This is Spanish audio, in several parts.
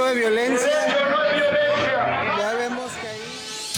de violencia. Ya vemos que ahí...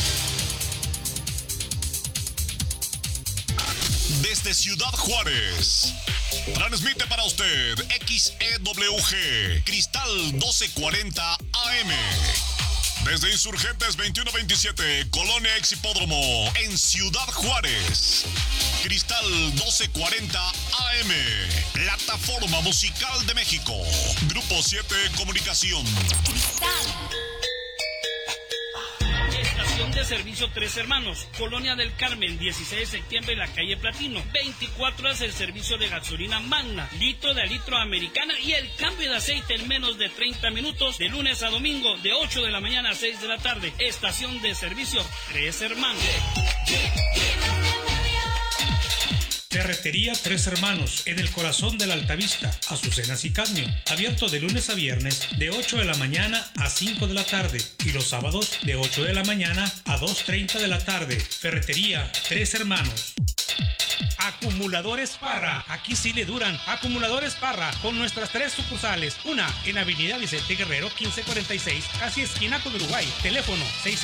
Desde Ciudad Juárez, transmite para usted XEWG, Cristal 1240 AM. Desde Insurgentes 2127, Colonia Ex Hipódromo, en Ciudad Juárez. Cristal 1240 AM, Plataforma Musical de México. Grupo 7 Comunicación. Cristal. Estación de servicio Tres Hermanos, Colonia del Carmen, 16 de septiembre en la calle Platino. 24 horas el servicio de gasolina Magna, litro de litro americana y el cambio de aceite en menos de 30 minutos, de lunes a domingo, de 8 de la mañana a 6 de la tarde. Estación de servicio Tres Hermanos. Ferretería Tres Hermanos, en el corazón de la Altavista, Azucenas y Cadmio. Abierto de lunes a viernes, de 8 de la mañana a 5 de la tarde. Y los sábados, de 8 de la mañana a 2:30 de la tarde. Ferretería Tres Hermanos. Acumuladores Parra, aquí sí le duran. Acumuladores Parra, con nuestras 3 sucursales. Una en Avenida Vicente Guerrero 1546, casi esquina con Uruguay. Teléfono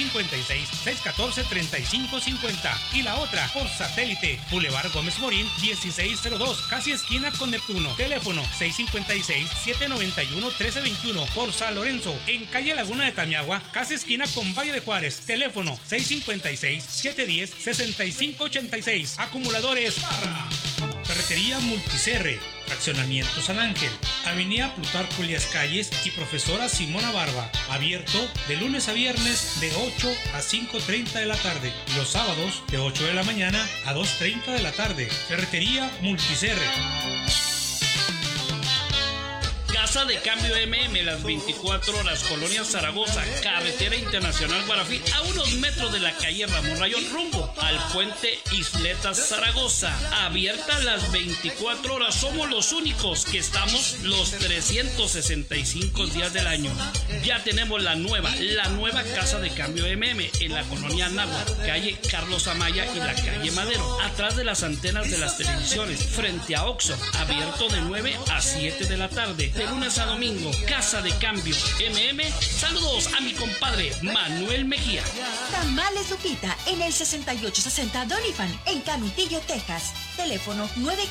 656-614-3550. Y la otra por satélite, Boulevard Gómez Morín 1602, casi esquina con Neptuno. Teléfono 656-791-1321. Por San Lorenzo, en calle Laguna de Tamiagua, casi esquina con Valle de Juárez. Teléfono 656-710-6586. Acumuladores Parra. Ferretería Multicerre, Fraccionamiento San Ángel, Avenida Plutarco Elías Calles y Profesora Simona Barba. Abierto de lunes a viernes de 8 a 5:30 de la tarde. Y los sábados de 8 de la mañana a 2:30 de la tarde. Ferretería Multicerre. Casa de Cambio MM, las 24 horas, Colonia Zaragoza, Carretera Internacional Guarafí, a unos metros de la calle Ramón Rayón, rumbo al puente Isletas Zaragoza. Abierta las 24 horas, somos los únicos que estamos los 365 días del año. Ya tenemos la nueva Casa de Cambio MM en la colonia Anáhuac, calle Carlos Amaya y la calle Madero, atrás de las antenas de las televisiones, frente a Oxxo. Abierto de 9 a 7 de la tarde. De lunes a domingo, Casa de Cambio MM. Saludos a mi compadre Manuel Mejía. Tamales Lupita en el 6860 Doniphan en Canutillo, Texas. Teléfono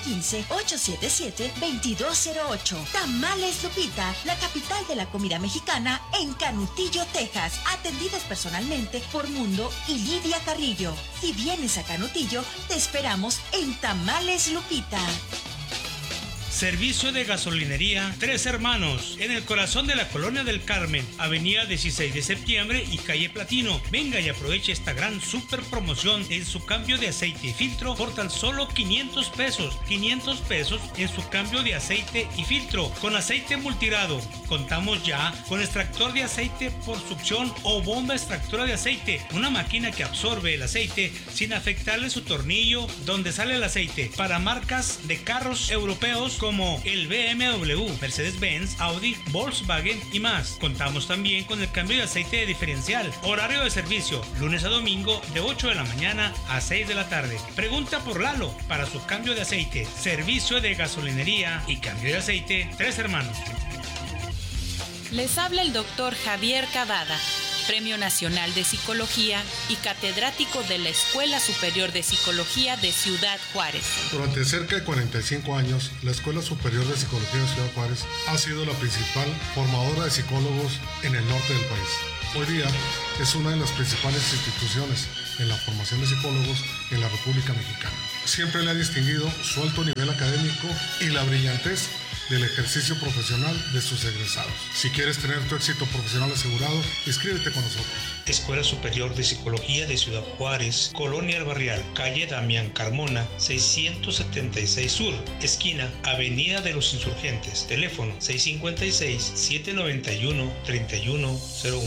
915-877-2208. Tamales Lupita, la capital de la comida mexicana en Canutillo, Texas. Atendidos personalmente por Mundo y Lidia Carrillo. Si vienes a Canutillo, te esperamos en Tamales Lupita. Servicio de gasolinería Tres Hermanos, en el corazón de la Colonia del Carmen, Avenida 16 de septiembre y calle Platino. Venga y aproveche esta gran super promoción en su cambio de aceite y filtro por tan solo 500 pesos. 500 pesos en su cambio de aceite y filtro con aceite multirado. Contamos ya con extractor de aceite por succión o bomba extractora de aceite, una máquina que absorbe el aceite sin afectarle su tornillo donde sale el aceite, para marcas de carros europeos como el BMW, Mercedes-Benz, Audi, Volkswagen y más. Contamos también con el cambio de aceite de diferencial. Horario de servicio, lunes a domingo de 8 de la mañana a 6 de la tarde. Pregunta por Lalo para su cambio de aceite. Servicio de gasolinería y cambio de aceite Tres Hermanos. Les habla el doctor Javier Cavada, Premio Nacional de Psicología y catedrático de la Escuela Superior de Psicología de Ciudad Juárez. Durante cerca de 45 años, la Escuela Superior de Psicología de Ciudad Juárez ha sido la principal formadora de psicólogos en el norte del país. Hoy día es una de las principales instituciones en la formación de psicólogos en la República Mexicana. Siempre le ha distinguido su alto nivel académico y la brillantez del ejercicio profesional de sus egresados. Si quieres tener tu éxito profesional asegurado, inscríbete con nosotros. Escuela Superior de Psicología de Ciudad Juárez, Colonia El Barrial, calle Damián Carmona, 676 Sur, esquina Avenida de los Insurgentes. Teléfono 656-791-3101.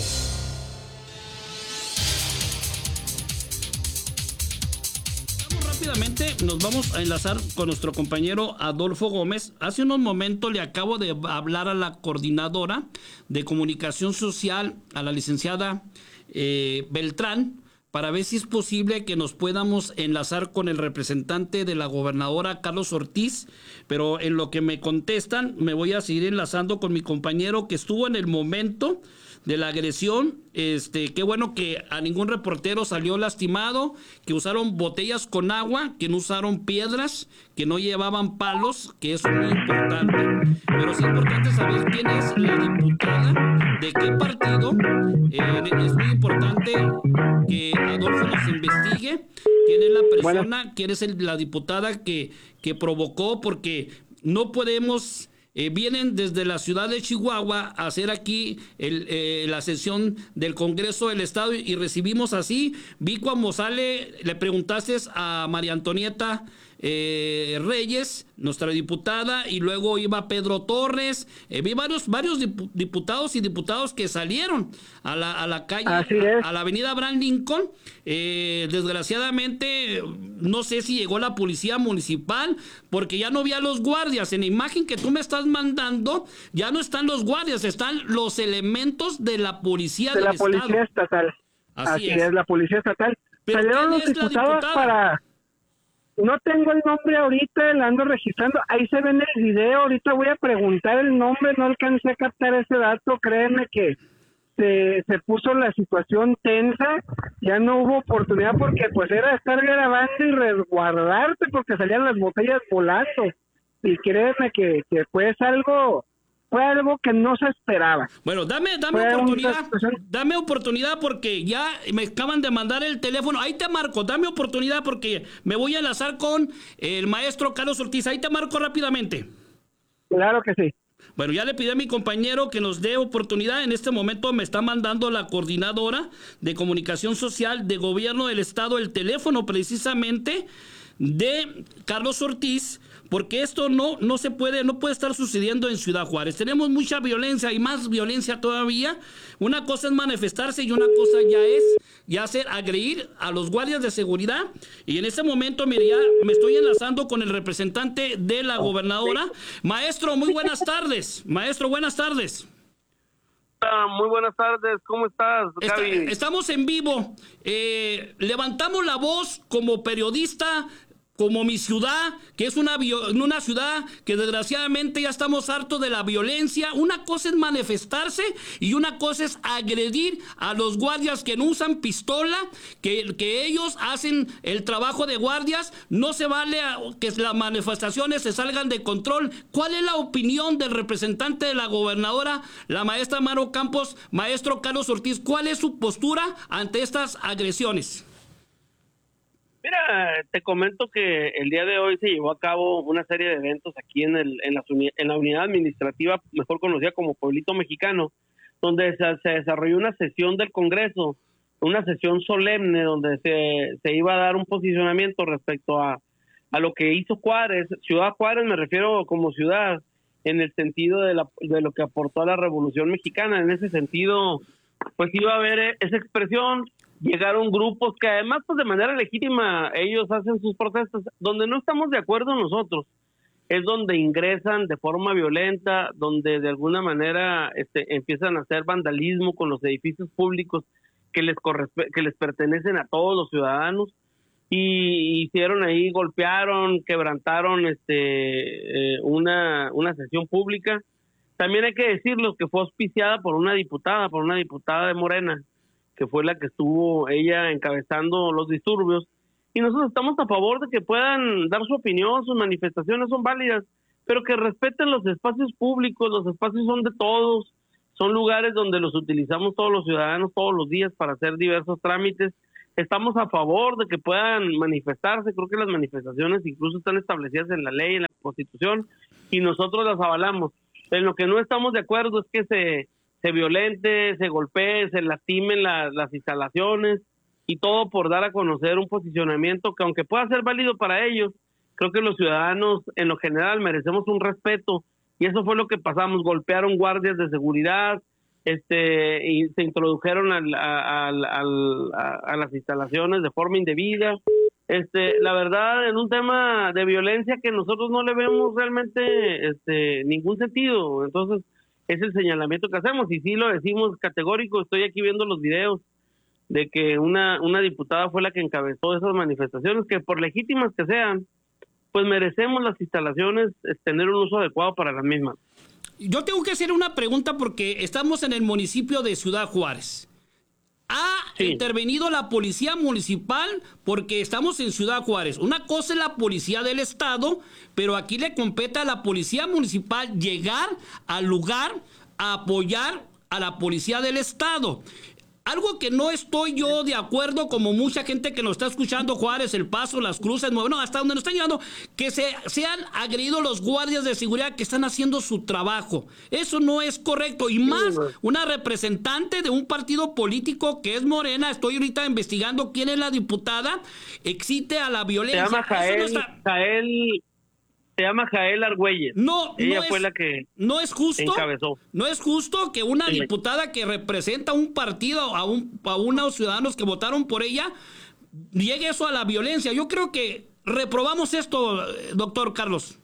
Rápidamente nos vamos a enlazar con nuestro compañero Adolfo Gómez. Hace unos momentos le acabo de hablar a la coordinadora de comunicación social, a la licenciada Beltrán, para ver si es posible que nos podamos enlazar con el representante de la gobernadora Carlos Ortiz, pero en lo que me contestan me voy a seguir enlazando con mi compañero que estuvo en el momento de la agresión. Qué bueno que a ningún reportero salió lastimado, que usaron botellas con agua, que no usaron piedras, que no llevaban palos, que eso es muy importante. Pero es importante saber quién es la diputada, de qué partido. Es muy importante que Adolfo nos investigue quién es la persona, quién es la diputada que provocó, porque no podemos... vienen desde la ciudad de Chihuahua a hacer aquí la sesión del Congreso del Estado y recibimos así. Vi cuando sale, le preguntaste a María Antonieta Reyes, nuestra diputada, y luego iba Pedro Torres. Vi varios diputados y diputados que salieron a la calle, a la avenida Abraham Lincoln. Desgraciadamente, no sé si llegó la policía municipal, porque ya no vi a los guardias. En la imagen que tú me estás mandando, ya no están los guardias, están los elementos de la policía del Estado. De la policía estatal. Así es, la policía estatal. ¿Pero salieron quién los es la diputados diputada? para... No tengo el nombre ahorita, la ando registrando. Ahí se ve en el video. Ahorita voy a preguntar el nombre. No alcancé a captar ese dato. Créeme que se puso la situación tensa. Ya no hubo oportunidad porque pues era estar grabando y resguardarte porque salían las botellas volando. Y créeme que fue algo que no se esperaba. Bueno, dame oportunidad porque ya me acaban de mandar el teléfono. Ahí te marco, dame oportunidad porque me voy a enlazar con el maestro Carlos Ortiz. Ahí te marco rápidamente. Claro que sí. Bueno, ya le pedí a mi compañero que nos dé oportunidad. En este momento me está mandando la coordinadora de comunicación social de gobierno del Estado el teléfono precisamente de Carlos Ortiz, porque esto no puede estar sucediendo en Ciudad Juárez. Tenemos mucha violencia y más violencia todavía. Una cosa es manifestarse y una cosa ya hacer agredir a los guardias de seguridad. Y en este momento, mire, ya me estoy enlazando con el representante de la gobernadora. Maestro, muy buenas tardes. Maestro, buenas tardes. Muy buenas tardes, ¿cómo estás, Gaby? Estamos en vivo. Levantamos la voz como periodista, como mi ciudad, que es una ciudad que desgraciadamente ya estamos hartos de la violencia. Una cosa es manifestarse y una cosa es agredir a los guardias que no usan pistola, que ellos hacen el trabajo de guardias. No se vale que las manifestaciones se salgan de control. ¿Cuál es la opinión del representante de la gobernadora, la maestra Maro Campos, maestro Carlos Ortiz? ¿Cuál es su postura ante estas agresiones? Mira, te comento que el día de hoy se llevó a cabo una serie de eventos aquí en la unidad administrativa, mejor conocida como Pueblito Mexicano, donde se desarrolló una sesión del Congreso, una sesión solemne donde se iba a dar un posicionamiento respecto a lo que hizo Juárez, Ciudad Juárez, me refiero como ciudad, en el sentido de lo que aportó a la Revolución Mexicana. En ese sentido, pues iba a haber esa expresión. Llegaron grupos que además, pues de manera legítima, ellos hacen sus protestas. Donde no estamos de acuerdo nosotros es donde ingresan de forma violenta, donde de alguna manera empiezan a hacer vandalismo con los edificios públicos que les pertenecen a todos los ciudadanos, y hicieron ahí, golpearon, quebrantaron una sesión pública. También hay que decirlo que fue auspiciada por una diputada de Morena, que fue la que estuvo ella encabezando los disturbios, y nosotros estamos a favor de que puedan dar su opinión, sus manifestaciones son válidas, pero que respeten los espacios públicos. Los espacios son de todos, son lugares donde los utilizamos todos los ciudadanos todos los días para hacer diversos trámites. Estamos a favor de que puedan manifestarse, creo que las manifestaciones incluso están establecidas en la ley, en la Constitución, y nosotros las avalamos. En lo que no estamos de acuerdo es que se violente, se golpee, se lastimen las instalaciones, y todo por dar a conocer un posicionamiento que, aunque pueda ser válido para ellos, creo que los ciudadanos en lo general merecemos un respeto, y eso fue lo que pasamos. Golpearon guardias de seguridad, y se introdujeron a las instalaciones de forma indebida. La verdad, en un tema de violencia que nosotros no le vemos realmente ningún sentido. Entonces, es el señalamiento que hacemos, y sí lo decimos categórico. Estoy aquí viendo los videos de que una diputada fue la que encabezó esas manifestaciones, que por legítimas que sean, pues merecemos las instalaciones, tener un uso adecuado para las mismas. Yo tengo que hacer una pregunta porque estamos en el municipio de Ciudad Juárez. ¿Ha intervenido la policía municipal? Porque estamos en Ciudad Juárez. Una cosa es la policía del estado, pero aquí le compete a la policía municipal llegar al lugar a apoyar a la policía del estado. Algo que no estoy yo de acuerdo, como mucha gente que nos está escuchando, Juárez, El Paso, Las Cruces, no, hasta donde nos están llegando, que sean agredidos los guardias de seguridad que están haciendo su trabajo. Eso no es correcto. Y más, una representante de un partido político que es Morena, estoy ahorita investigando quién es la diputada, excite a la violencia. Se llama Jael Argüelles. Ella fue la que encabezó. No es justo que una diputada que representa un partido, a unos ciudadanos que votaron por ella, llegue eso a la violencia. Yo creo que reprobamos esto, doctor Carlos.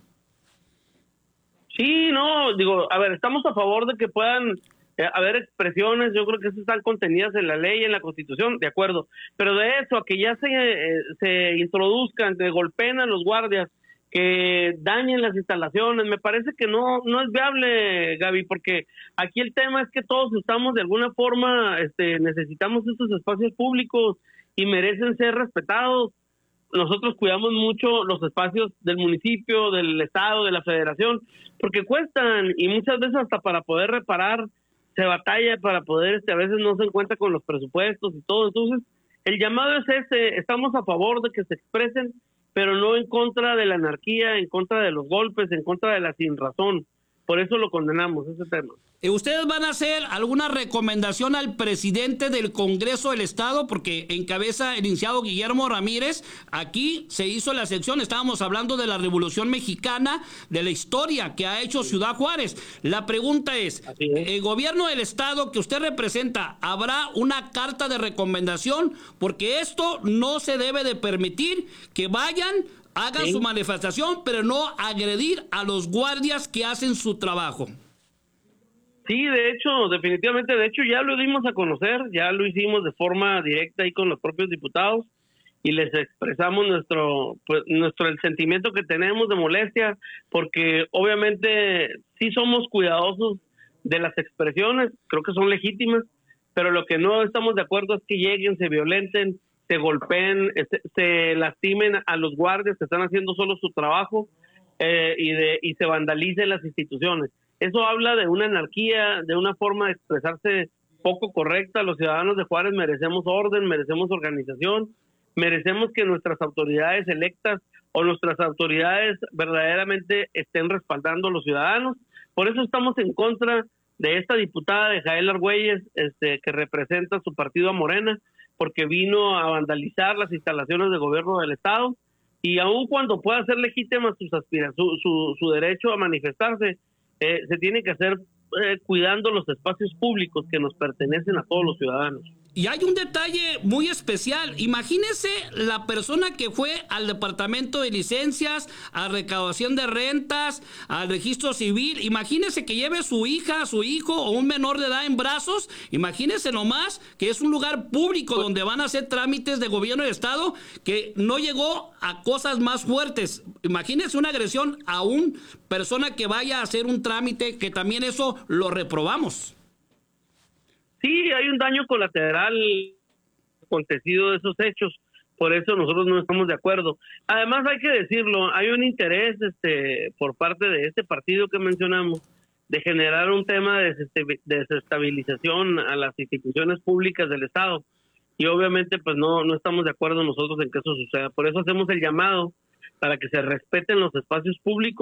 Sí, no, digo, a ver, estamos a favor de que puedan haber expresiones, yo creo que eso están contenidas en la ley, en la Constitución, de acuerdo. Pero de eso, a que ya se introduzcan, que golpeen a los guardias, que dañen las instalaciones, me parece que no es viable, Gaby, porque aquí el tema es que todos estamos de alguna forma, necesitamos estos espacios públicos y merecen ser respetados. Nosotros cuidamos mucho los espacios del municipio, del estado, de la federación, porque cuestan y muchas veces hasta para poder reparar se batalla, para poder, a veces no se encuentra con los presupuestos y todo. Entonces, el llamado es estamos a favor de que se expresen, pero no en contra de la anarquía, en contra de los golpes, en contra de la sinrazón. Por eso lo condenamos, ese tema. ¿Ustedes van a hacer alguna recomendación al presidente del Congreso del Estado? Porque encabeza el licenciado Guillermo Ramírez. Aquí se hizo la sección, estábamos hablando de la Revolución Mexicana, de la historia que ha hecho Ciudad Juárez. La pregunta es, ¿el gobierno del Estado que usted representa, habrá una carta de recomendación? Porque esto no se debe de permitir, que vayan, hagan su manifestación, pero no agredir a los guardias que hacen su trabajo. Sí, de hecho, definitivamente, ya lo dimos a conocer, ya lo hicimos de forma directa ahí con los propios diputados y les expresamos el sentimiento que tenemos de molestia, porque obviamente sí somos cuidadosos de las expresiones, creo que son legítimas, pero lo que no estamos de acuerdo es que lleguen, se violenten, se golpeen, se lastimen a los guardias que están haciendo solo su trabajo y se vandalicen las instituciones. Eso habla de una anarquía, de una forma de expresarse poco correcta. Los ciudadanos de Juárez merecemos orden, merecemos organización, merecemos que nuestras autoridades electas o nuestras autoridades verdaderamente estén respaldando a los ciudadanos. Por eso estamos en contra de esta diputada de Jael Argüelles, que representa su partido a Morena, porque vino a vandalizar las instalaciones del gobierno del estado, y aun cuando pueda ser legítima su derecho a manifestarse, se tiene que hacer cuidando los espacios públicos que nos pertenecen a todos los ciudadanos. Y hay un detalle muy especial. Imagínese la persona que fue al departamento de licencias, a recaudación de rentas, al registro civil. Imagínese que lleve su hija, su hijo o un menor de edad en brazos. Imagínese nomás que es un lugar público donde van a hacer trámites de gobierno del estado, que no llegó a cosas más fuertes. Imagínese una agresión a una persona que vaya a hacer un trámite, que también eso lo reprobamos. Sí, hay un daño colateral acontecido de esos hechos, por eso nosotros no estamos de acuerdo. Además, hay que decirlo, hay un interés por parte de este partido que mencionamos de generar un tema de desestabilización a las instituciones públicas del Estado, y obviamente pues no estamos de acuerdo nosotros en que eso suceda. Por eso hacemos el llamado para que se respeten los espacios públicos